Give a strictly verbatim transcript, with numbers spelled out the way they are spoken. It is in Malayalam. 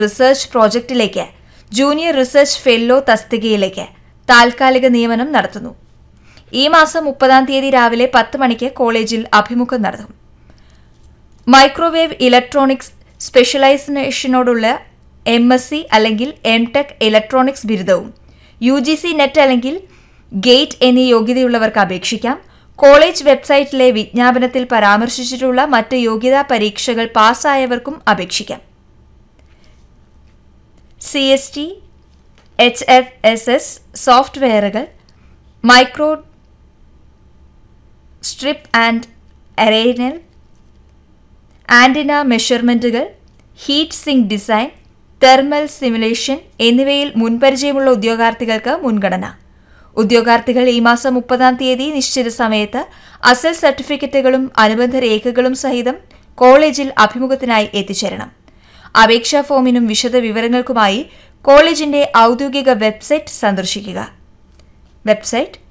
റിസർച്ച് പ്രോജക്റ്റിലേക്ക് ജൂനിയർ റിസർച്ച് ഫെല്ലോ തസ്തികയിലേക്ക് താൽക്കാലിക നിയമനം നടത്തുന്നു. ഈ മാസം മുപ്പതാം തീയതി രാവിലെ പത്ത് മണിക്ക് കോളേജിൽ അഭിമുഖം നടത്തും. Microwave electronics സ്പെഷ്യലൈസേഷനോടുള്ള M S C അല്ലെങ്കിൽ എം ടെക് ഇലക്ട്രോണിക്സ് ബിരുദവും യു ജി സി നെറ്റ് അല്ലെങ്കിൽ ഗേറ്റ് എന്നീ യോഗ്യതയുള്ളവർക്ക് അപേക്ഷിക്കാം. കോളേജ് വെബ്സൈറ്റിലെ വിജ്ഞാപനത്തിൽ പരാമർശിച്ചിട്ടുള്ള മറ്റ് യോഗ്യതാ പരീക്ഷകൾ പാസ്സായവർക്കും അപേക്ഷിക്കാം. C S T, H F S S സോഫ്റ്റ്വെയറുകൾ, micro strip and അറേനൽ, antenna മെഷർമെന്റുകൾ, heat sink design, thermal simulation എന്നിവയിൽ മുൻപരിചയമുള്ള ഉദ്യോഗാർത്ഥികൾക്ക് മുൻഗണന. ഉദ്യോഗാർത്ഥികൾ ഈ മാസം മുപ്പതാം തീയതി നിശ്ചിത സമയത്ത് അസൽ സർട്ടിഫിക്കറ്റുകളും അനുബന്ധ രേഖകളും സഹിതം കോളേജിൽ അഭിമുഖത്തിനായി എത്തിച്ചേരണം. അപേക്ഷാ ഫോമിനും വിശദ വിവരങ്ങൾക്കുമായി കോളേജിന്റെ ഔദ്യോഗിക വെബ്സൈറ്റ് സന്ദർശിക്കുക. വെബ്സൈറ്റ്